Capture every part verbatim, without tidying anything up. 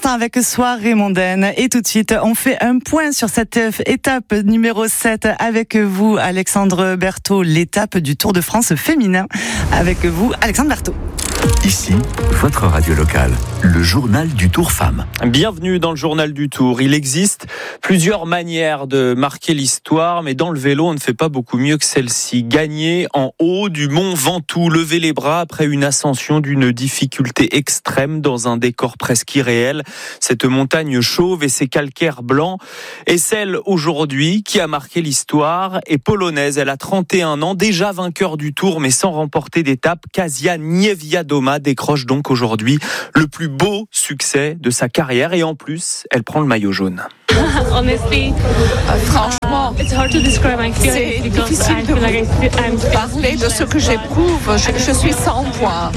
matin avec Soirée mondaine. Et tout de suite, on fait un point sur cette étape numéro sept avec vous, Alexandre Berthaud, l'étape du Tour de France féminin. Avec vous, Alexandre Berthaud. Ici, votre radio locale, le journal du Tour Femmes. Bienvenue dans le journal du Tour. Il existe plusieurs manières de marquer l'histoire, mais dans le vélo, on ne fait pas beaucoup mieux que celle-ci. Gagner en haut du mont Ventoux, lever les bras après une ascension d'une difficulté extrême dans un décor presque irréel. Cette montagne chauve et ses calcaires blancs est celle aujourd'hui qui a marqué l'histoire et polonaise. Elle a trente et un ans, déjà vainqueur du Tour, mais sans remporter d'étape. Kasia Niewiadoma décroche donc aujourd'hui le plus beau succès de sa carrière et en plus, elle prend le maillot jaune. Honestly, Franchement, c'est difficile de vous parler de ce que j'éprouve. Je, je suis sans voix.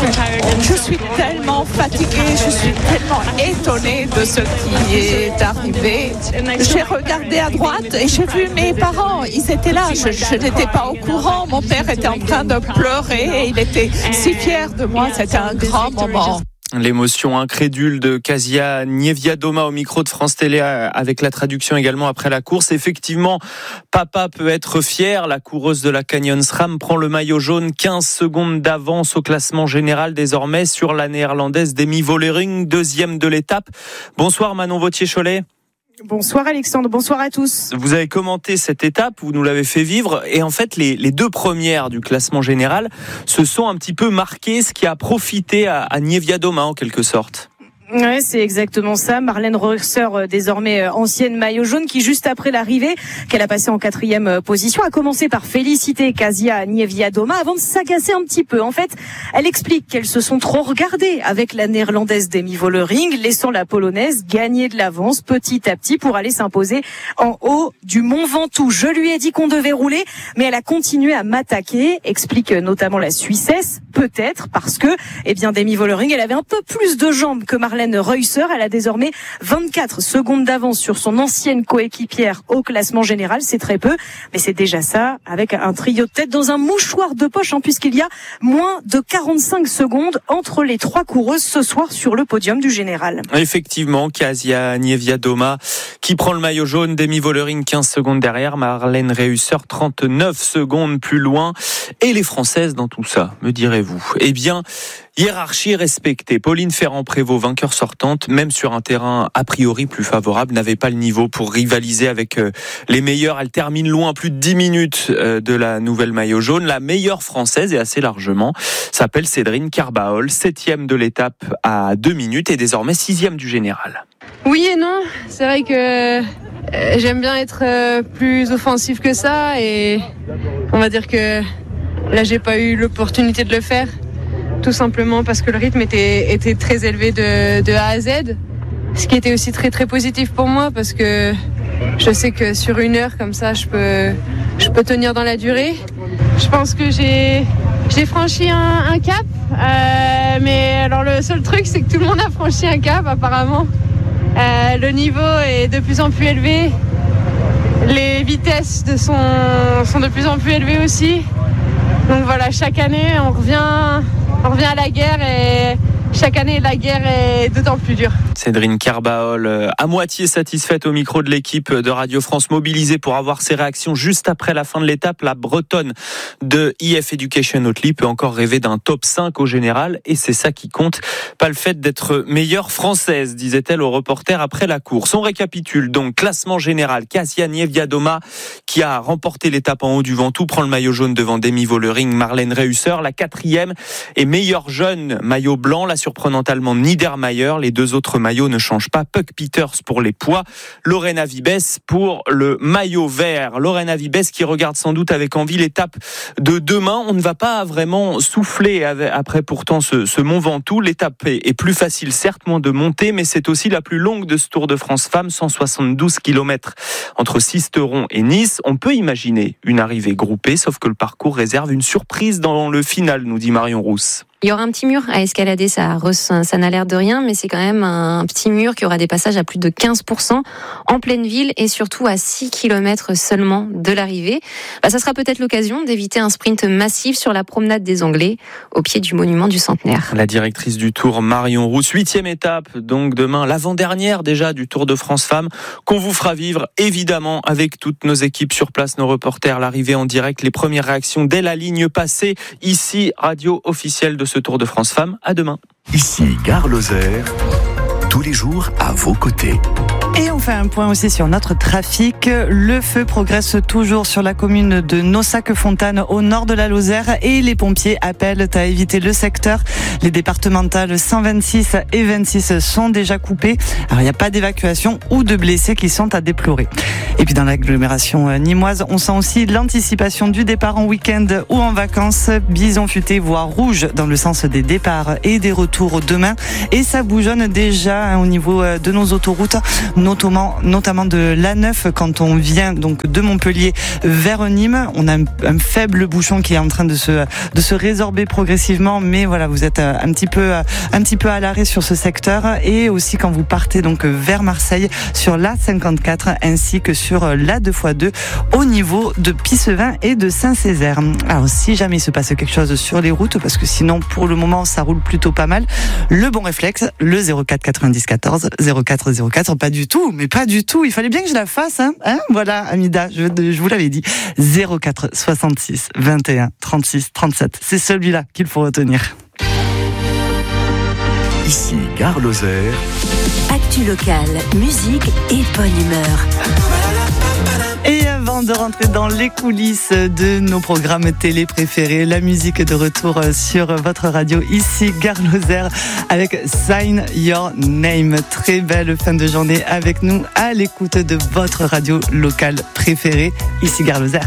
Je suis tellement fatiguée, je suis tellement étonnée de ce qui est arrivé. J'ai regardé à droite et j'ai vu mes parents. Ils étaient là. Je, je n'étais pas au courant. Mon père était en train de pleurer et il était si fier de moi. C'était un grand moment. L'émotion incrédule de Kasia Niewiadoma au micro de France Télé avec la traduction également après la course. Effectivement, papa peut être fier. La coureuse de la Canyon SRAM prend le maillot jaune, quinze secondes d'avance au classement général désormais sur la néerlandaise Demi Vollering, deuxième de l'étape. Bonsoir Manon Vauthier-Cholet. Bonsoir Alexandre, bonsoir à tous. Vous avez commenté cette étape, vous nous l'avez fait vivre et en fait les, les deux premières du classement général se sont un petit peu marquées, ce qui a profité à, à Niewiadoma en quelque sorte. Ouais, c'est exactement ça. Marlène Reusser, désormais ancienne maillot jaune, qui juste après l'arrivée, qu'elle a passé en quatrième position, a commencé par féliciter Kasia Niewiadoma avant de s'agacer un petit peu. En fait, elle explique qu'elles se sont trop regardées avec la néerlandaise Demi Vollering, laissant la polonaise gagner de l'avance petit à petit pour aller s'imposer en haut du mont Ventoux. Je lui ai dit qu'on devait rouler, mais elle a continué à m'attaquer, explique notamment la Suissesse, peut-être parce que, eh bien, Demi Vollering, elle avait un peu plus de jambes que Marlène Reusser. Elle a désormais vingt-quatre secondes d'avance sur son ancienne coéquipière au classement général. C'est très peu, mais c'est déjà ça, avec un trio de tête dans un mouchoir de poche, hein, puisqu'il y a moins de quarante-cinq secondes entre les trois coureuses ce soir sur le podium du général. Effectivement, Kasia Niewiadoma qui prend le maillot jaune, Demi Vollering quinze secondes derrière, Marlène Reusser trente-neuf secondes plus loin. Et les Françaises dans tout ça, me direz-vous? Eh bien, hiérarchie respectée. Pauline Ferrand-Prévot, vainqueur sortante, même sur un terrain a priori plus favorable, n'avait pas le niveau pour rivaliser avec les meilleurs. Elle termine loin, plus de dix minutes de la nouvelle maillot jaune. La meilleure française, et assez largement, s'appelle Cédrine Carbaol, septième de l'étape à deux minutes et désormais sixième du général. Oui et non, c'est vrai que j'aime bien être plus offensif que ça et on va dire que là j'ai pas eu l'opportunité de le faire. Tout simplement parce que le rythme était, était très élevé de, de A à Z, ce qui était aussi très très positif pour moi parce que je sais que sur une heure comme ça je peux, je peux tenir dans la durée. Je pense que j'ai, j'ai franchi un, un cap, euh, mais alors le seul truc c'est que tout le monde a franchi un cap apparemment. Euh, le niveau est de plus en plus élevé, les vitesses de sont, sont de plus en plus élevées aussi. Donc voilà, chaque année on revient... On revient à la guerre et chaque année la guerre est d'autant plus dure. Cédrine Carbaol, à moitié satisfaite au micro de l'équipe de Radio France, mobilisée pour avoir ses réactions juste après la fin de l'étape. La Bretonne de I F Education Oatly peut encore rêver d'un top cinq au général et c'est ça qui compte. Pas le fait d'être meilleure française, disait-elle au reporter après la course. On récapitule donc classement général. Kasia Niewiadoma qui a remporté l'étape en haut du Ventoux prend le maillot jaune devant Demi Vollering, Marlène Reusser. La quatrième et meilleure jeune maillot blanc, la surprenante allemande Niedermayer. Les deux autres maillot ne change pas. Puck Peters pour les poids, Lorena Vibes pour le maillot vert. Lorena Vibes qui regarde sans doute avec envie l'étape de demain. On ne va pas vraiment souffler après pourtant ce, ce Mont Ventoux. L'étape est plus facile, certes, moins de montée, mais c'est aussi la plus longue de ce Tour de France Femmes, cent soixante-douze kilomètres entre Sisteron et Nice. On peut imaginer une arrivée groupée, sauf que le parcours réserve une surprise dans le final, nous dit Marion Rousse. Il y aura un petit mur à escalader, ça, ça n'a l'air de rien, mais c'est quand même un petit mur qui aura des passages à plus de quinze pour cent en pleine ville et surtout à six kilomètres seulement de l'arrivée. Bah, ça sera peut-être l'occasion d'éviter un sprint massif sur la promenade des Anglais, au pied du monument du Centenaire. La directrice du Tour, Marion Rousse, huitième étape, donc demain, l'avant-dernière déjà du Tour de France Femmes, qu'on vous fera vivre évidemment avec toutes nos équipes sur place, nos reporters, l'arrivée en direct, les premières réactions dès la ligne passée. Ici, radio officielle de ce Tour de France Femmes. À demain. Ici, Gare Lozère, tous les jours à vos côtés. Et on fait un point aussi sur notre trafic. Le feu progresse toujours sur la commune de Naussac-Fontaine au nord de la Lozère et les pompiers appellent à éviter le secteur. Les départementales cent vingt-six et vingt-six sont déjà coupées. Alors il n'y a pas d'évacuation ou de blessés qui sont à déplorer. Et puis dans l'agglomération nîmoise, on sent aussi l'anticipation du départ en week-end ou en vacances. Bison futé, voire rouge dans le sens des départs et des retours demain. Et ça bougeonne déjà au niveau de nos autoroutes, notamment, notamment de l'A neuf quand on vient donc de Montpellier vers Nîmes. On a un, un faible bouchon qui est en train de se, de se résorber progressivement, mais voilà, vous êtes un petit peu, un petit peu à l'arrêt sur ce secteur. Et aussi quand vous partez donc vers Marseille sur l'A cinquante-quatre ainsi que sur l'A deux fois deux au niveau de Pissevin et de Saint-Césaire. Alors si jamais il se passe quelque chose sur les routes, parce que sinon pour le moment ça roule plutôt pas mal, le bon réflexe, le zéro quatre quatre-vingt-dix quatorze zéro quatre zéro quatre, pas du tout, mais pas du tout, il fallait bien que je la fasse, hein, hein voilà Amida, je, je vous l'avais dit, zéro quatre soixante-six vingt et un trente-six trente-sept, c'est celui-là qu'il faut retenir. Ici, Gare Lozère. Actu locale, musique et bonne humeur. Et avant de rentrer dans les coulisses de nos programmes télé préférés, la musique de retour sur votre radio, ici Gare Lozère avec Sign Your Name. Très belle fin de journée avec nous à l'écoute de votre radio locale préférée, ici Gare Lozère.